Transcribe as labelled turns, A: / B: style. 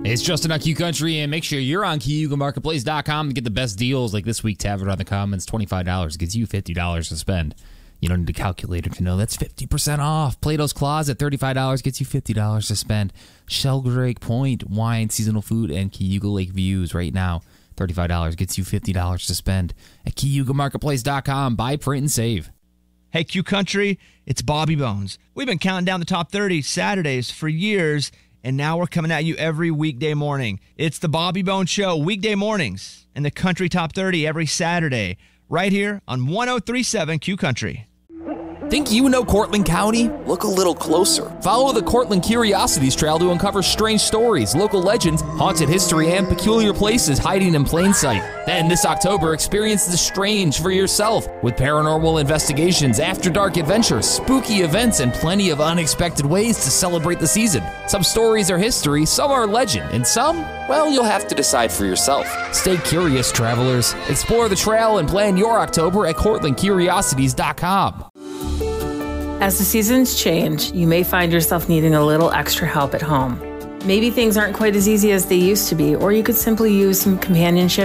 A: It's Justin on Q Country, and make sure you're on QYugaMarketplace.com to get the best deals. Like this week, Tavern on the Commons, $25 gets you $50 to spend. You don't need a calculator to know that's 50% off. Plato's Closet, $35 gets you $50 to spend. Sheldrake Point, wine, seasonal food, and Cayuga Lake Views right now, $35 gets you $50 to spend. At QYugaMarketplace.com, buy, print, and save.
B: Hey, Q Country, it's Bobby Bones. We've been counting down the top 30 Saturdays for years, and now we're coming at you every weekday morning. It's the Bobby Bones Show, weekday mornings, and the Country Top 30 every Saturday, right here on 103.7 Q Country.
C: Think you know Cortland County? Look a little closer. Follow the Cortland Curiosities Trail to uncover strange stories, local legends, haunted history, and peculiar places hiding in plain sight. Then this October, experience the strange for yourself with paranormal investigations, after-dark adventures, spooky events, and plenty of unexpected ways to celebrate the season. Some stories are history, some are legend, and some, well, you'll have to decide for yourself. Stay curious, travelers. Explore the trail and plan your October at CortlandCuriosities.com.
D: As the seasons change, you may find yourself needing a little extra help at home. Maybe things aren't quite as easy as they used to be, or you could simply use some companionship